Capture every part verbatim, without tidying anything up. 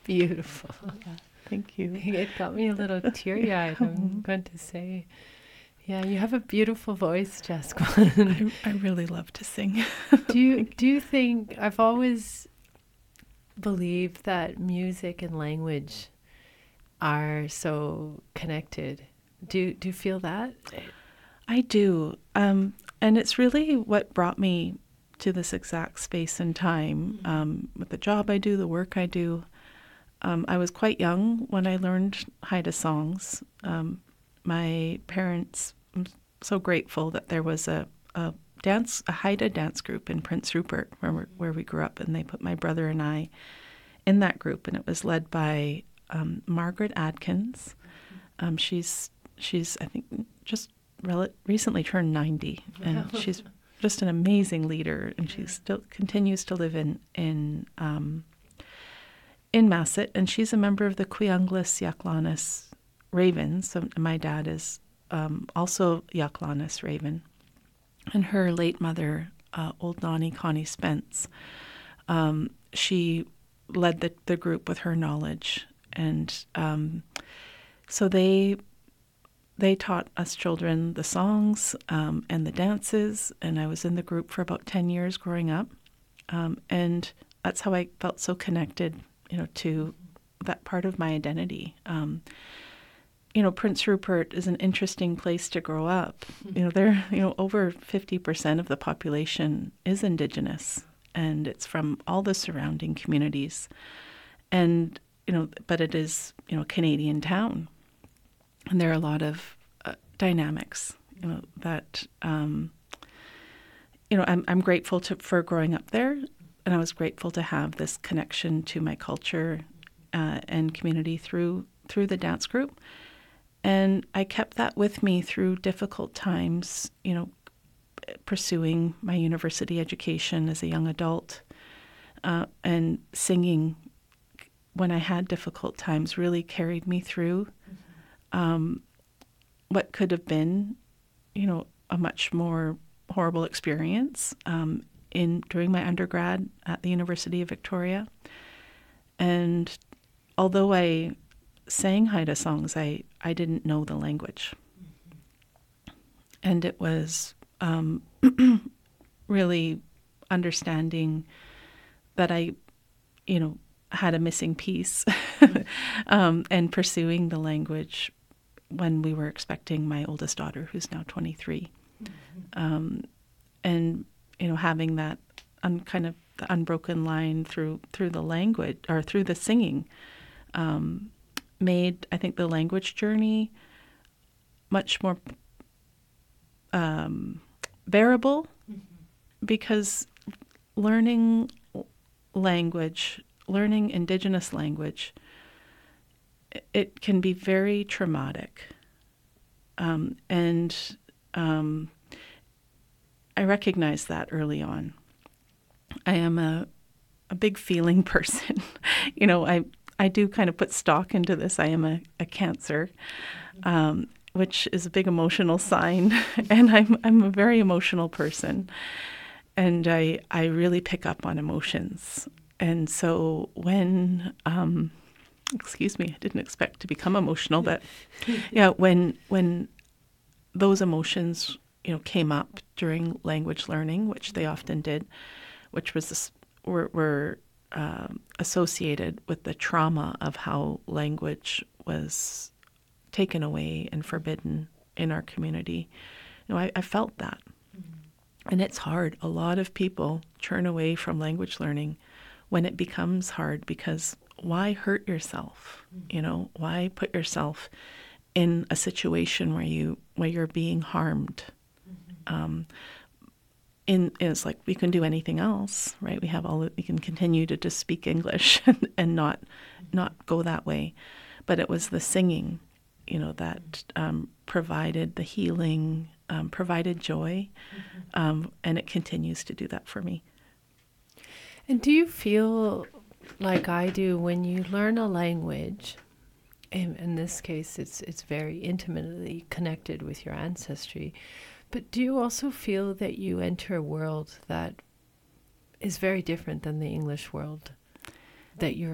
beautiful. Yeah, thank you. It got me a little teary-eyed, I'm going to say. Yeah, you have a beautiful voice, Jasqueline. I, I really love to sing. do you do you think I've always believed that music and language are so connected? Do do you feel that? I do. Um, and it's really what brought me to this exact space and time um, with the job I do, the work I do. Um, I was quite young when I learned Haida songs. Um, my parents, I'm so grateful that there was a, a dance, a Haida dance group in Prince Rupert where, we- where we grew up, and they put my brother and I in that group, and it was led by um, Margaret Adkins. Um, she's, she's, I think, just rel- recently turned ninety, and she's just an amazing leader, and she still continues to live in in um, in Masset, and she's a member of the Quianglis Yaklanis Ravens. So my dad is um, also Yaklanis Raven, and her late mother, uh, Old Nani Connie Spence, um, she led the, the group with her knowledge, and um, so they they taught us children the songs um, and the dances, and I was in the group for about ten years growing up, um, and that's how I felt so connected, you know, to that part of my identity. Um, you know, Prince Rupert is an interesting place to grow up. You know, there, you know, over fifty percent of the population is Indigenous, and it's from all the surrounding communities. And, you know, but it is, you know, a Canadian town. And there are a lot of uh, dynamics, you know, that, um, you know, I'm, I'm grateful to, for growing up there. And I was grateful to have this connection to my culture uh, and community through through the dance group. And I kept that with me through difficult times, you know, pursuing my university education as a young adult, uh, and singing when I had difficult times really carried me through um, what could have been, you know, a much more horrible experience um, in during my undergrad at the University of Victoria. And although I sang Haida songs, I, I didn't know the language. And it was um, really understanding that I, you know, had a missing piece um, and pursuing the language when we were expecting my oldest daughter, who's now twenty-three. Mm-hmm. Um, and, you know, having that un- kind of the unbroken line through through the language or through the singing um, made, I think, the language journey much more um, bearable, mm-hmm. because learning language, learning Indigenous language, it can be very traumatic. Um, and um, I recognized that early on. I am a, a big feeling person. you know, I, I do kind of put stock into this. I am a, a Cancer, um, which is a big emotional sign. and I'm, I'm a very emotional person. And I, I really pick up on emotions. And so when, um, excuse me, I didn't expect to become emotional, but yeah, when when those emotions, you know, came up during language learning, which they often did, which was this, were, were um, associated with the trauma of how language was taken away and forbidden in our community. You know, I, I felt that. Mm-hmm. And it's hard. A lot of people turn away from language learning when it becomes hard, because why hurt yourself? Mm-hmm. You know, why put yourself in a situation where you where you're being harmed? Mm-hmm. Um, in it's like we can do anything else, right? We have all we can continue to just speak English and, and not mm-hmm. not go that way. But it was the singing, you know, that um, provided the healing, um, provided joy, mm-hmm. um, and it continues to do that for me. And do you feel like I do when you learn a language, in, in this case it's it's very intimately connected with your ancestry, but do you also feel that you enter a world that is very different than the English world that you're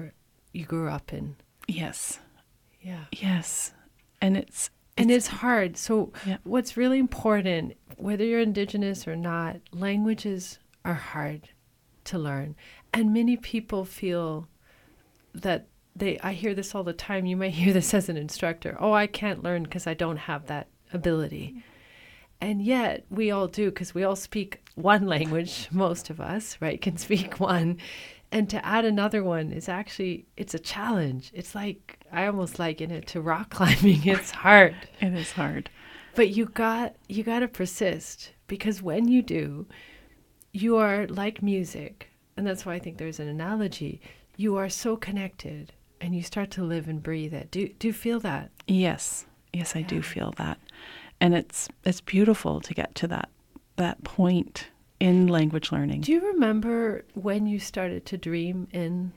you grew up in. Yes. Yeah. Yes. And it's, and it's hard. So yeah. what's really important, whether you're Indigenous or not, languages are hard to learn. And many people feel that they, I hear this all the time. You might hear this as an instructor. Oh, I can't learn because I don't have that ability. And yet we all do, because we all speak one language, most of us, right, can speak one. And to add another one is actually, it's a challenge. It's like, I almost liken it to rock climbing. It's hard. It is hard. But you got, you got to persist, because when you do, you are like music. And that's why I think there's an analogy. You are so connected and you start to live and breathe it. Do, do you feel that? Yes. Yes, I Yeah. do feel that. And it's it's beautiful to get to that that point in language learning. Do you remember when you started to dream in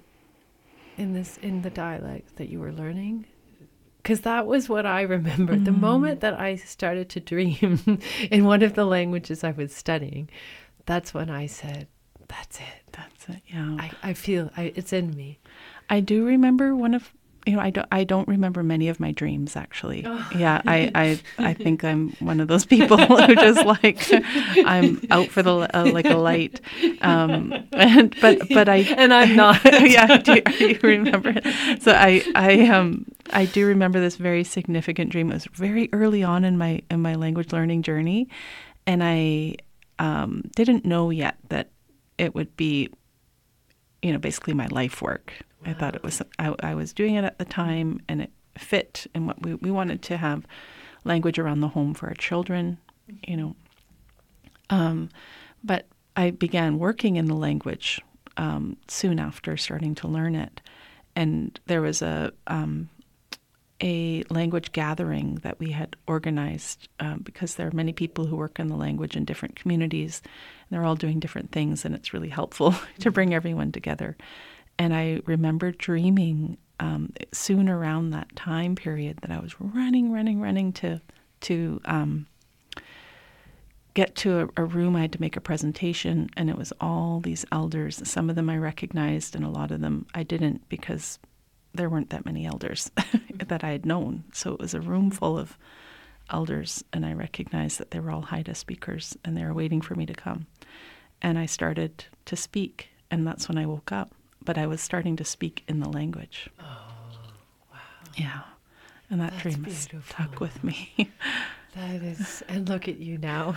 in this in the dialect that you were learning? Because that was what I remember. Mm. The moment that I started to dream in one of the languages I was studying, that's when I said, that's it. That's it, yeah. I, I feel I, it's in me. I do remember one of You know, I don't. I don't remember many of my dreams. Actually, oh. yeah. I, I, I think I'm one of those people who just like I'm out for the uh, like a light. Um, and but but I and I'm not. yeah. Do you, you remember it? So I I um I do remember this very significant dream. It was very early on in my in my language learning journey, and I um, didn't know yet that it would be, you know, basically my life work. I thought it was, I, I was doing it at the time, and it fit in what we, we wanted to have language around the home for our children, you know. Um, but I began working in the language um, soon after starting to learn it. And there was a um, a language gathering that we had organized um, because there are many people who work in the language in different communities, and they're all doing different things, and it's really helpful to bring everyone together. And I remember dreaming um, soon around that time period that I was running, running, running to to um, get to a, a room. I had to make a presentation, and it was all these elders. Some of them I recognized, and a lot of them I didn't, because there weren't that many elders that I had known. So it was a room full of elders, and I recognized that they were all Haida speakers, and they were waiting for me to come. And I started to speak, and that's when I woke up. But I was starting to speak in the language. Oh, wow. Yeah. And that That's dream beautiful. stuck with me. That is, and look at you now.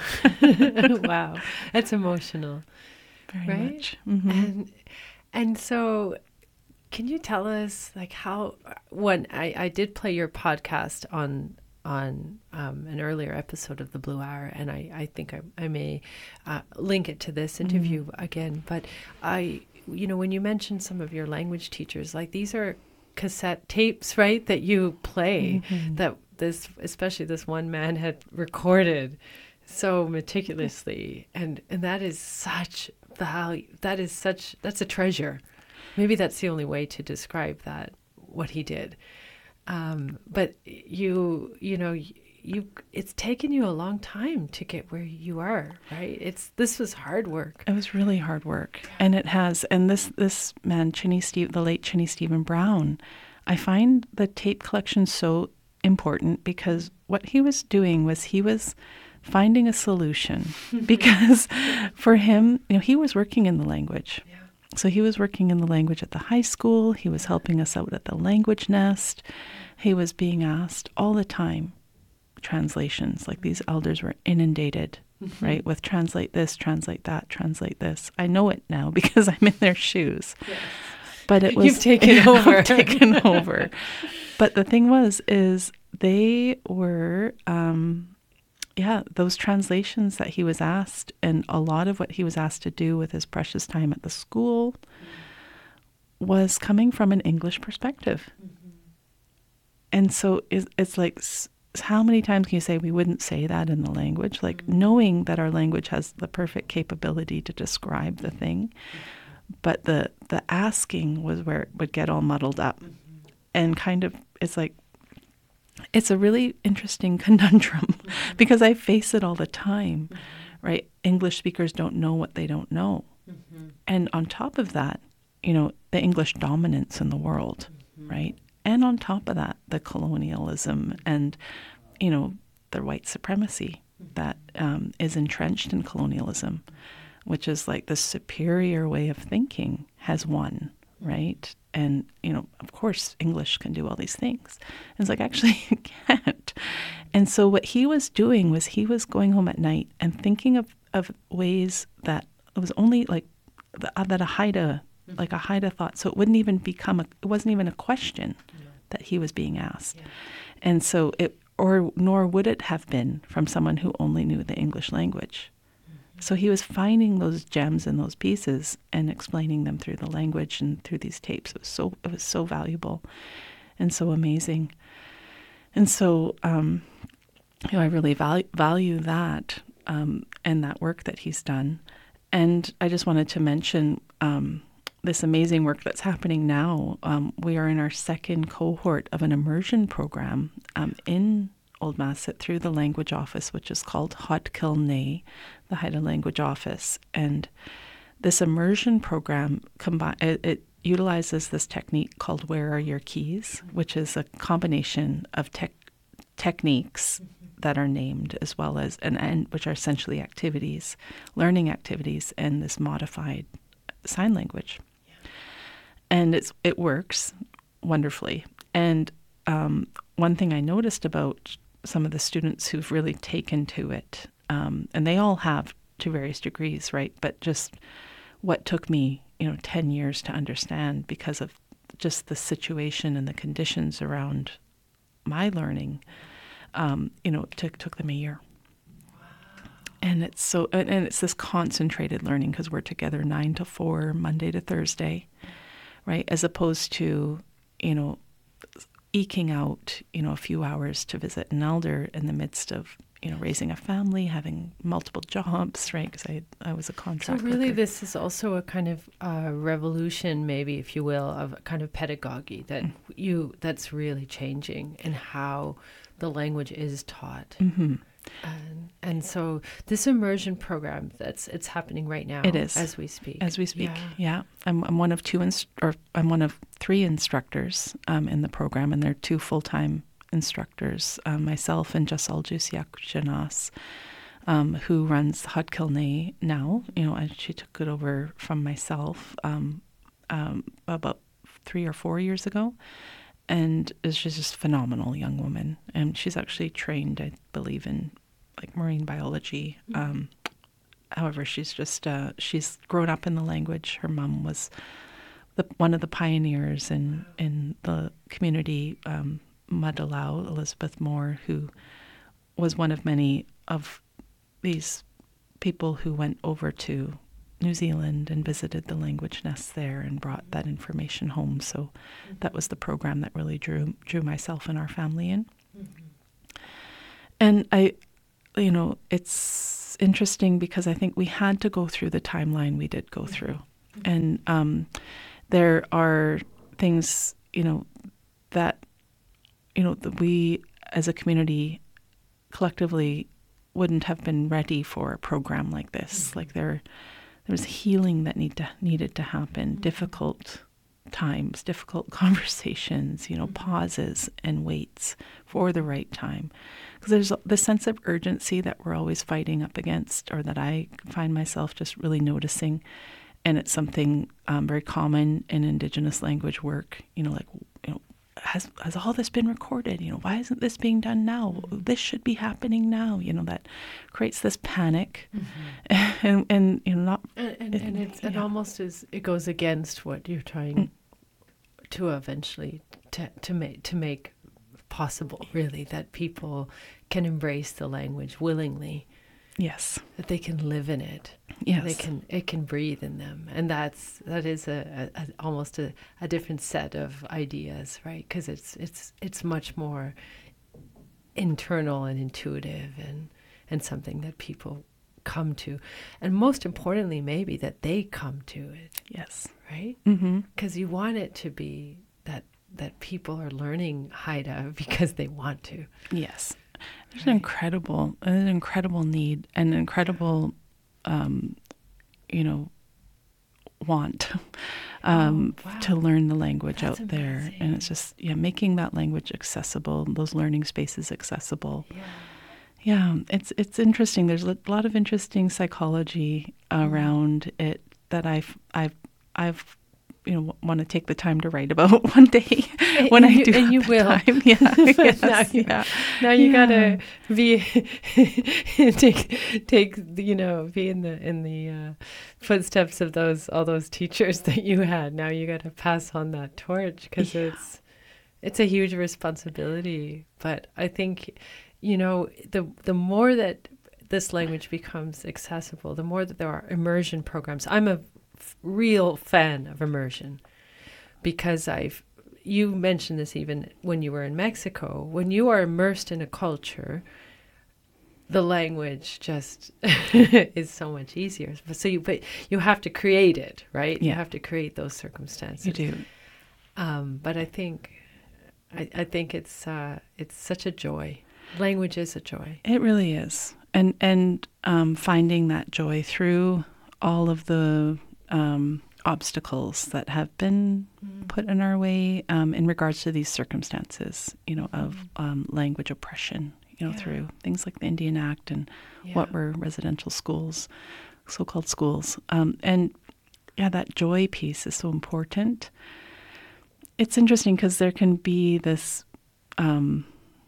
Wow. That's emotional. Very right? much. Mm-hmm. And and so can you tell us, like, how, when I, I did play your podcast on on um, an earlier episode of the Blue Hour, and I, I think I, I may uh, link it to this interview mm-hmm. again, but I, you know, when you mentioned some of your language teachers, like, these are cassette tapes, right, that you play, mm-hmm. that this, especially this one man had recorded so meticulously, and, and that is such value, that is such, that's a treasure. Maybe that's the only way to describe that, what he did. Um, but you, you know, you, it's taken you a long time to get where you are, right? It's, this was hard work. It was really hard work. And it has, and this, this man, Chinny Steve, the late Chinny Stephen Brown, I find the tape collection so important, because what he was doing was he was finding a solution because for him, you know, he was working in the language. Yeah. So he was working in the language at the high school. He was helping us out at the Language Nest. He was being asked all the time translations. Like, these elders were inundated, mm-hmm. right, with translate this, translate that, translate this. I know it now because I'm in their shoes. Yes. But it was You've taken over. I've taken over. But the thing was, is they were, um, yeah, those translations that he was asked, and a lot of what he was asked to do with his precious time at the school was coming from an English perspective. Mm-hmm. And so it's, it's like, how many times can you say we wouldn't say that in the language? Like, mm-hmm. knowing that our language has the perfect capability to describe the thing, mm-hmm. but the, the asking was where it would get all muddled up. Mm-hmm. And kind of, it's like, it's a really interesting conundrum mm-hmm. because I face it all the time, mm-hmm. right? English speakers don't know what they don't know. Mm-hmm. And on top of that, you know, the English dominance in the world, mm-hmm. right? And on top of that, the colonialism and, you know, the white supremacy that um, is entrenched in colonialism, which is like the superior way of thinking has won, right? And, you know, of course, English can do all these things. And it's like, actually, you can't. And so what he was doing was he was going home at night and thinking of, of ways that it was only like, the, uh, that a Haida, mm-hmm. like a Haida thought. So it wouldn't even become, a, it wasn't even a question no. that he was being asked. Yeah. And so it, or nor would it have been from someone who only knew the English language. So he was finding those gems and those pieces and explaining them through the language and through these tapes. It was so it was so valuable and so amazing. And so um, you know, I really value, value that um, and that work that he's done. And I just wanted to mention um, this amazing work that's happening now. Um, we are in our second cohort of an immersion program um, in Old Masset through the language office, which is called Haut-Killnay, the Haida Language Office. And this immersion program, combi- it, it utilizes this technique called Where Are Your Keys, which is a combination of tech techniques that are named as well as, and, and which are essentially activities, learning activities, and this modified sign language. Yeah. And it's it works wonderfully. And um, one thing I noticed about some of the students who've really taken to it, um, and they all have to various degrees, right? But just what took me, you know, ten years to understand because of just the situation and the conditions around my learning, um, you know, it took, took them a year. Wow. And it's so, and, and it's this concentrated learning because we're together nine to four, Monday to Thursday, right? As opposed to, you know, eking out, you know, a few hours to visit an elder in the midst of, you know, raising a family, having multiple jobs, right? Because I, I was a contract So really worker. This is also a kind of uh, revolution, maybe, if you will, of a kind of pedagogy that mm. you that's really changing in how the language is taught. Mm-hmm. And, and so this immersion program, that's it's happening right now. It is as we speak. As we speak, yeah. yeah. I'm, I'm one of two, inst- or I'm one of three instructors um, in the program, and there are two full-time instructors, um, myself and Jasal Jusiak Janas, um, who runs Haut-Killnay now. You know, and she took it over from myself um, um, about three or four years ago. And she's just a phenomenal young woman. And she's actually trained, I believe, in like marine biology. Mm-hmm. Um, however, she's just, uh, she's grown up in the language. Her mom was the, one of the pioneers in, in the community, um, Madalau, Elizabeth Moore, who was one of many of these people who went over to New Zealand and visited the language nests there and brought that information home. So mm-hmm. that was the program that really drew drew myself and our family in. Mm-hmm. And I, you know, it's interesting because I think we had to go through the timeline we did go mm-hmm. through. Mm-hmm. And um, there are things, you know, that, you know, that we as a community collectively wouldn't have been ready for a program like this. Mm-hmm. Like there There was healing that need to, needed to happen, mm-hmm. difficult times, difficult conversations, you know, mm-hmm. pauses and waits for the right time. Because there's the sense of urgency that we're always fighting up against, or that I find myself just really noticing. And it's something um, very common in Indigenous language work, you know, like, you know, has has all this been recorded? You know, why isn't this being done now? Mm-hmm. This should be happening now. You know, that creates this panic, mm-hmm. and and you know, not and and, it, and it's yeah. it almost is it goes against what you're trying mm. to eventually to to make to make possible. Really, that people can embrace the language willingly. Yes, that they can live in it. Yes, they can. It can breathe in them, and that's that is a, a, a almost a, a different set of ideas, right? Because it's it's it's much more internal and intuitive, and and something that people come to, and most importantly, maybe that they come to it. Yes, right. Mm-hmm. Because you want it to be that that people are learning Haida because they want to. Yes. There's an incredible, an incredible need, and incredible, um, you know, want um, Oh, wow. to learn the language That's out there. amazing. And it's just, yeah, making that language accessible, those learning spaces accessible. Yeah. Yeah, it's it's interesting. There's a lot of interesting psychology around it that I've I've I've you know want to take the time to write about one day And- when and I you- do and have you the will. time. Yeah, But now yes, you- yeah. Now you Yeah. gotta be take take the- you know be in the in the uh, footsteps of those all those teachers that you had. Now you gotta pass on that torch because Yeah. it's it's a huge responsibility. But I think you know the the more that this language becomes accessible, the more that there are immersion programs. I'm a f- real fan of immersion because I've you mentioned this even when you were in Mexico. When you are immersed in a culture, the language just is so much easier. But so you but you have to create it, right? You Yeah. have to create those circumstances. You do. Um, but I think I, I think it's uh, it's such a joy. Language is a joy. It really is, and and um, finding that joy through all of the um, obstacles that have been put in our way um, in regards to these circumstances, you know, of um, language oppression, you know, Yeah. through things like the Indian Act and Yeah. what were residential schools, so-called schools, um, and yeah, that joy piece is so important. It's interesting because there can be this. Um,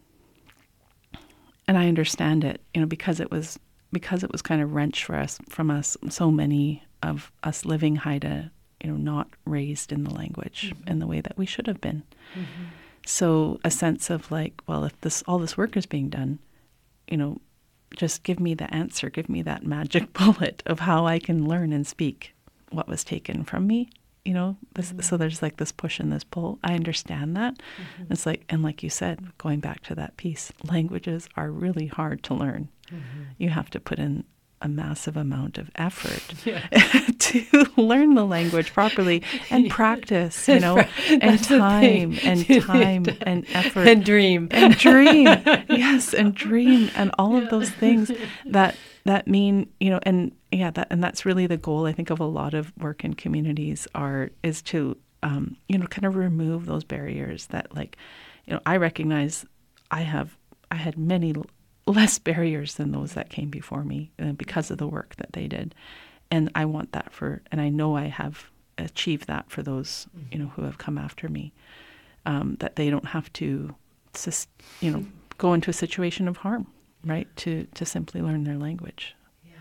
And I understand it, you know, because it was because it was kind of wrenched for us from us. So many of us living Haida, you know, not raised in the language Mm-hmm. in the way that we should have been. Mm-hmm. So a sense of like, well, if this all this work is being done, you know, just give me the answer, give me that magic bullet of how I can learn and speak what was taken from me. You know, this, Mm-hmm. so there's like this push and this pull. I understand that. Mm-hmm. It's like, and like you said, going back to that piece, languages are really hard to learn. Mm-hmm. You have to put in a massive amount of effort Yeah. to learn the language properly and practice, you know, and That's the time thing. and time and effort And dream. and dream. Yes, and dream and all of those things that that mean, you know, and yeah, that and that's really the goal I think of a lot of work in communities are is to um, you know, kind of remove those barriers that like, you know, I recognize I have I had many l- less barriers than those that came before me uh, because of the work that they did. And I want that for and I know I have achieved that for those, you know, who have come after me. Um, that they don't have to sus- you know, go into a situation of harm, right? To to simply learn their language.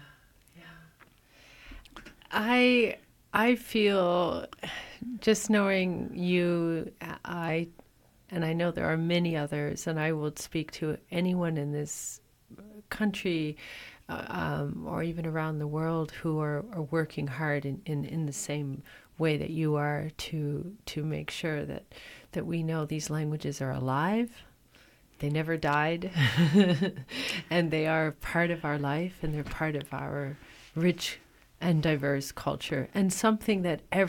I I feel just knowing you, I and I know there are many others, and I will speak to anyone in this country uh, um, or even around the world who are, are working hard in, in, in the same way that you are to to make sure that that we know these languages are alive. They never died, and they are part of our life, and they're part of our rich and diverse culture, and something that every